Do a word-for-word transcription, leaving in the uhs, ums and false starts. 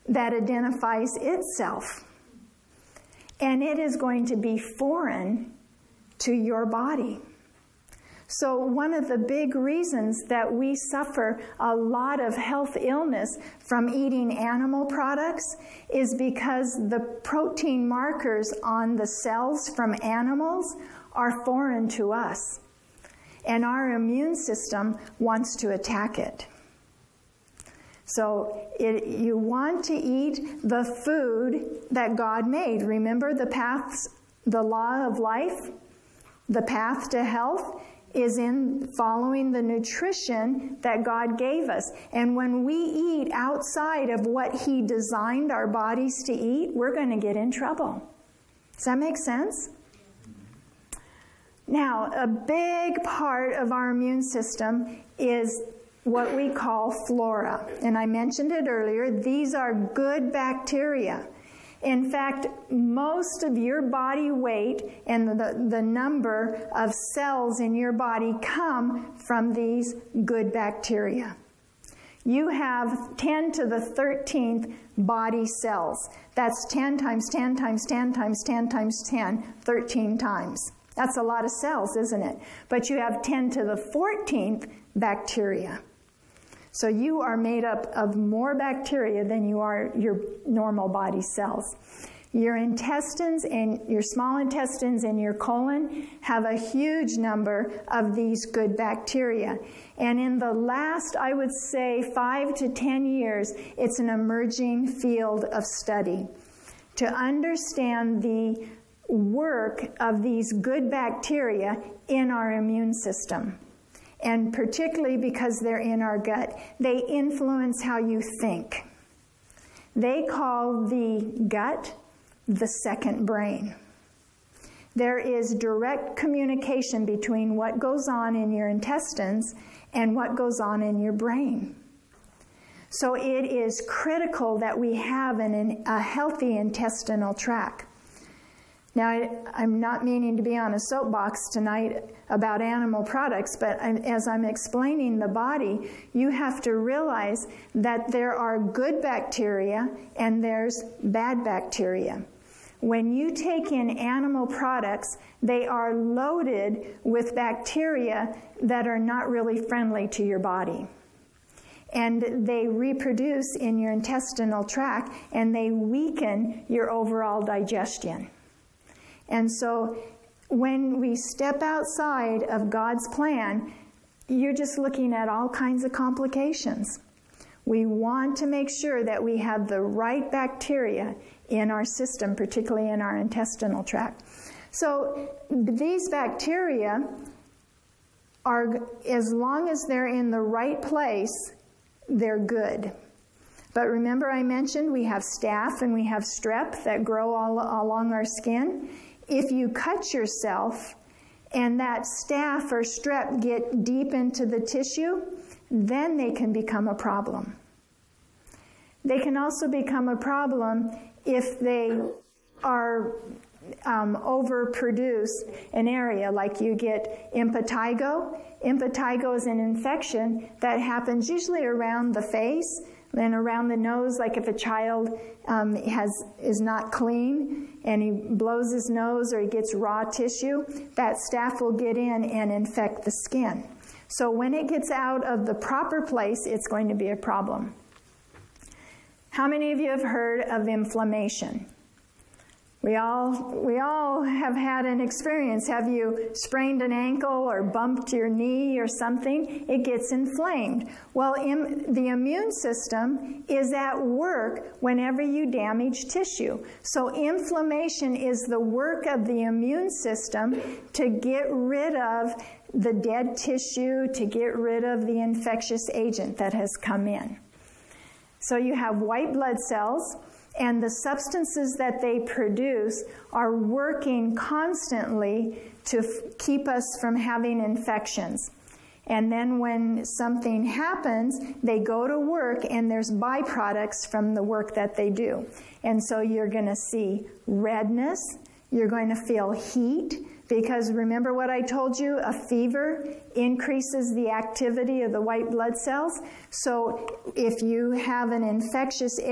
that identifies itself. And it is going to be foreign to your body. So one of the big reasons that we suffer a lot of health illness from eating animal products is because the protein markers on the cells from animals are foreign to us. And our immune system wants to attack it. So it, you want to eat the food that God made. Remember the paths, the law of life, the path to health is in following the nutrition that God gave us. And when we eat outside of what He designed our bodies to eat, we're going to get in trouble. Does that make sense? Now, a big part of our immune system is what we call flora. And I mentioned it earlier. These are good bacteria. In fact, most of your body weight and the, the number of cells in your body come from these good bacteria. You have ten to the thirteenth body cells. That's ten times ten times ten times ten times ten, thirteen times. That's a lot of cells, isn't it? But you have ten to the fourteenth bacteria. So you are made up of more bacteria than you are your normal body cells. Your intestines and your small intestines and your colon have a huge number of these good bacteria. And in the last, I would say, five to ten years, it's an emerging field of study to understand the work of these good bacteria in our immune system. And particularly because they're in our gut, they influence how you think. They call the gut the second brain. There is direct communication between what goes on in your intestines and what goes on in your brain. So it is critical that we have an, a healthy intestinal tract. Now, I, I'm not meaning to be on a soapbox tonight about animal products, but I'm, as I'm explaining the body, you have to realize that there are good bacteria and there's bad bacteria. When you take in animal products, they are loaded with bacteria that are not really friendly to your body. And they reproduce in your intestinal tract, and they weaken your overall digestion. And so when we step outside of God's plan, you're just looking at all kinds of complications. We want to make sure that we have the right bacteria in our system, particularly in our intestinal tract. So these bacteria are, as long as they're in the right place, they're good. But remember I mentioned we have staph and we have strep that grow all along our skin. If you cut yourself and that staph or strep get deep into the tissue, then they can become a problem. They can also become a problem if they are um, overproduce an area, like you get impetigo. Impetigo is an infection that happens usually around the face and around the nose, like if a child um, has is not clean and he blows his nose or he gets raw tissue, that staph will get in and infect the skin. So when it gets out of the proper place, it's going to be a problem. How many of you have heard of inflammation? We all, we all have had an experience. Have you sprained an ankle or bumped your knee or something? It gets inflamed. Well, in, the immune system is at work whenever you damage tissue. So inflammation is the work of the immune system to get rid of the dead tissue, to get rid of the infectious agent that has come in. So you have white blood cells, and the substances that they produce are working constantly to f- keep us from having infections. And then when something happens, they go to work and there's byproducts from the work that they do. And so you're going to see redness, you're going to feel heat, because remember what I told you, a fever increases the activity of the white blood cells. So if you have an infectious